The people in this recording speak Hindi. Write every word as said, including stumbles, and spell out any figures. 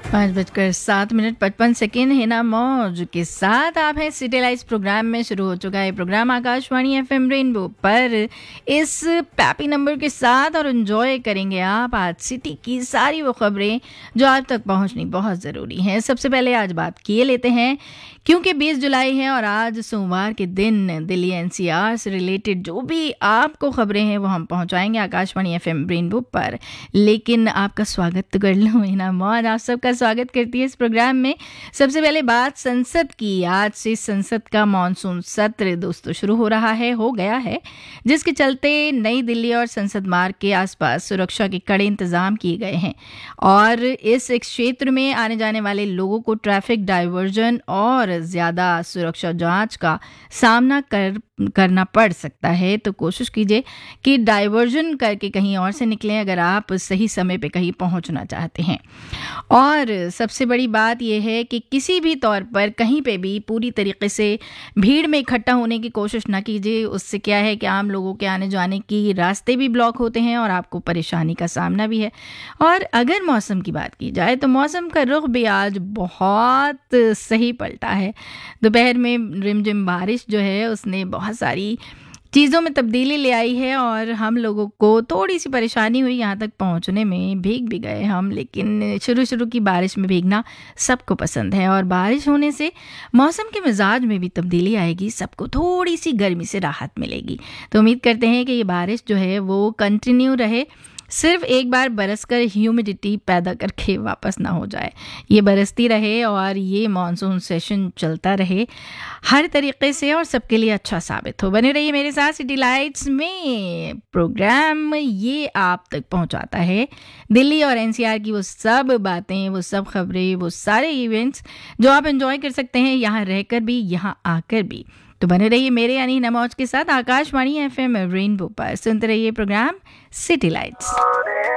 पाँच बजकर सात मिनट पचपन सेकेंड है ना मौज के साथ आप हैं सिटी लाइट्स प्रोग्राम में। शुरू हो चुका है प्रोग्राम आकाशवाणी एफएम रेनबो पर इस पैपी नंबर के साथ, और एंजॉय करेंगे आप आज सिटी की सारी वो खबरें जो आप तक पहुंचनी बहुत ज़रूरी हैं। सबसे पहले आज बात किए लेते हैं, क्योंकि बीस जुलाई है और आज सोमवार के दिन दिल्ली एनसीआर से रिलेटेड जो भी आपको खबरें हैं वो हम पहुंचाएंगे आकाशवाणी एफएम रेनबो पर। लेकिन आपका स्वागत तो कर लूँ ना मौज, आप सबका स्वागत करती है इस प्रोग्राम में। सबसे पहले बात संसद की। आज से संसद का मॉनसून सत्र दोस्तों शुरू हो रहा है, हो गया है, जिसके चलते नई दिल्ली और संसद मार्ग के आसपास सुरक्षा के कड़े इंतजाम किए गए हैं और इस क्षेत्र में आने जाने वाले लोगों को ट्रैफिक डाइवर्जन और ज़्यादा सुरक्षा जांच का सामना कर करना पड़ सकता है। तो कोशिश कीजिए कि डाइवर्जन करके कहीं और से निकलें अगर आप सही समय पे कहीं पहुंचना चाहते हैं। और सबसे बड़ी बात यह है कि किसी भी तौर पर कहीं पे भी पूरी तरीके से भीड़ में इकट्ठा होने की कोशिश ना कीजिए। उससे क्या है कि आम लोगों के आने जाने की रास्ते भी ब्लॉक होते हैं और आपको परेशानी का सामना भी है। और अगर मौसम की बात की जाए तो मौसम का रुख भी आज बहुत सही पलटा है। दोपहर में रिमझिम बारिश जो है उसने बहुत सारी चीज़ों में तब्दीली ले आई है और हम लोगों को थोड़ी सी परेशानी हुई यहाँ तक पहुँचने में। भीग भी गए हम, लेकिन शुरू शुरू की बारिश में भीगना सबको पसंद है और बारिश होने से मौसम के मिजाज में भी तब्दीली आएगी, सबको थोड़ी सी गर्मी से राहत मिलेगी। तो उम्मीद करते हैं कि ये बारिश जो है वो कंटिन्यू रहे, सिर्फ एक बार बरसकर ह्यूमिडिटी पैदा करके वापस ना हो जाए। ये बरसती रहे और ये मॉनसून सेशन चलता रहे हर तरीके से और सबके लिए अच्छा साबित हो। बने रहिए मेरे साथ सिटी लाइट्स में। प्रोग्राम ये आप तक पहुंचाता है दिल्ली और एनसीआर की वो सब बातें, वो सब खबरें, वो सारे इवेंट्स जो आप एंजॉय कर सकते हैं यहाँ रहकर भी, यहाँ आकर भी। तो बने रहिए मेरे यानी नमौज के साथ आकाशवाणी एफएम रेनबो पर। सुनते रहिए प्रोग्राम सिटी लाइट्स।